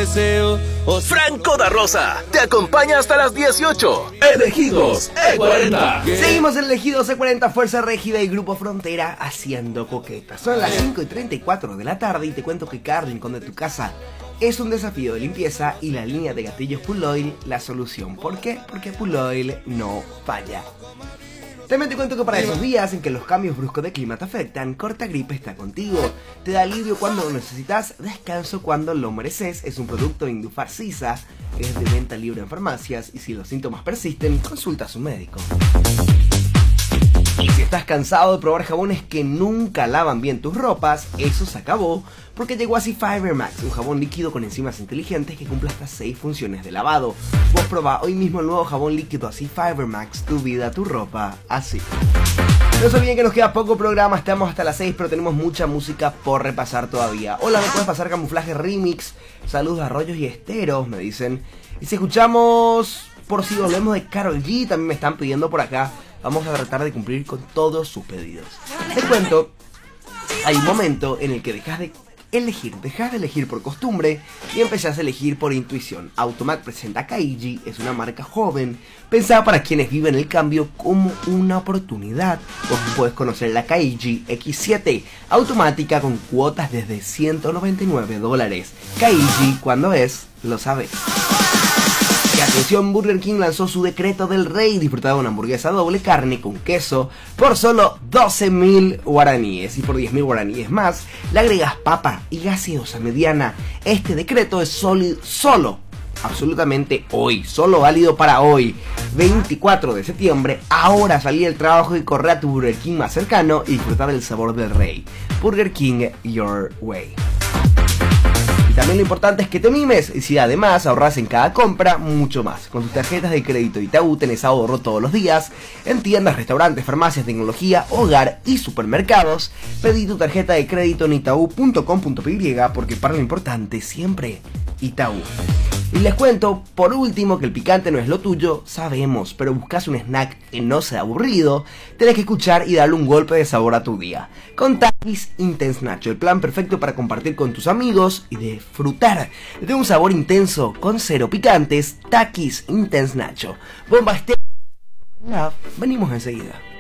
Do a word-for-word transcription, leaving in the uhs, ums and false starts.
deseo. Oh, Franco da Rosa te acompaña hasta las dieciocho. Elegidos E cuarenta. Seguimos en Elegidos E cuarenta, Fuerza Régida y Grupo Frontera haciendo coquetas. Son las cinco y treinta y cuatro de la tarde y te cuento que cada rincón de tu casa es un desafío de limpieza y la línea de gatillos Puloil la solución. ¿Por qué? Porque Puloil no falla. También te cuento que para esos días en que los cambios bruscos de clima te afectan, Corta Gripe está contigo. Te da alivio cuando lo necesitas, descanso cuando lo mereces. Es un producto Indufacisa, es de venta libre en farmacias y si los síntomas persisten, consulta a su médico. Si estás cansado de probar jabones que nunca lavan bien tus ropas, eso se acabó porque llegó así Fiber Max, un jabón líquido con enzimas inteligentes que cumple hasta seis funciones de lavado. Vos probá hoy mismo el nuevo jabón líquido así Fiber Max, tu vida, tu ropa, así. No se olviden que nos queda poco programa, estamos hasta las seis, pero tenemos mucha música por repasar todavía. Hola, ¿me puedes pasar Camuflaje Remix? Saludos a Arroyos y Esteros, me dicen. Y si escuchamos por si volvemos de Karol G, también me están pidiendo por acá. Vamos a tratar de cumplir con todos sus pedidos. Te cuento, hay un momento en el que dejas de elegir, dejas de elegir por costumbre y empezás a elegir por intuición. Automac presenta Kaiji, es una marca joven, pensada para quienes viven el cambio como una oportunidad. Vos puedes conocer la Kaiji equis siete, automática con cuotas desde ciento noventa y nueve dólares. Kaiji, cuando es, lo sabes. Y atención, Burger King lanzó su decreto del rey, disfrutaba una hamburguesa doble carne con queso por solo doce mil guaraníes. Y por diez mil guaraníes más, le agregas papa y gaseosa mediana. Este decreto es sólido, solo, absolutamente hoy, solo válido para hoy, veinticuatro de septiembre. Ahora salí del trabajo y corre a tu Burger King más cercano y disfrutar del sabor del rey. Burger King, your way. También lo importante es que te mimes y si además ahorras en cada compra, mucho más. Con tus tarjetas de crédito Itaú tenés ahorro todos los días en tiendas, restaurantes, farmacias, tecnología, hogar y supermercados. Pedí tu tarjeta de crédito en itaú punto com punto pe y porque para lo importante siempre Itaú. Y les cuento, por último, que el picante no es lo tuyo, sabemos, pero buscas un snack que no sea aburrido, tenés que escuchar y darle un golpe de sabor a tu día. Con Takis Intense Nacho, el plan perfecto para compartir con tus amigos y disfrutar de un sabor intenso con cero picantes. Takis Intense Nacho. Bomba Estéreo. Venimos enseguida.